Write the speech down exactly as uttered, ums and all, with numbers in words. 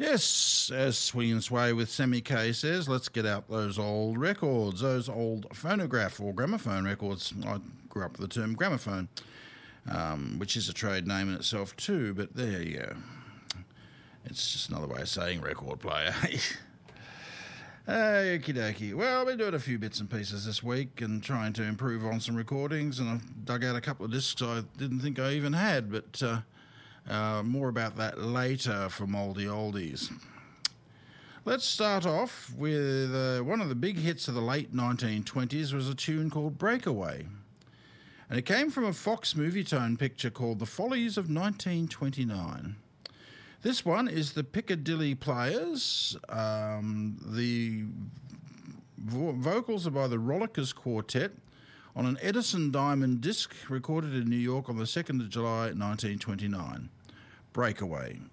Yes, as Swing and Sway with Semi K says, let's get out those old records, those old phonograph or gramophone records. I grew up with the term gramophone, um, which is a trade name in itself too, but there you go. It's just another way of saying record player. Hey, okie dokie. Well, I've been doing a few bits and pieces this week and trying to improve on some recordings, and I've dug out a couple of discs I didn't think I even had, but uh, uh, more about that later for Mouldy Oldies. Let's start off with uh, one of the big hits of the late nineteen twenties was a tune called Breakaway. And it came from a Fox Movietone picture called The Follies of nineteen twenty-nine. This one is the Piccadilly Players. Um, the vo- vocals are by the Rollickers Quartet on an Edison Diamond disc recorded in New York on the second of July nineteen twenty-nine. Breakaway.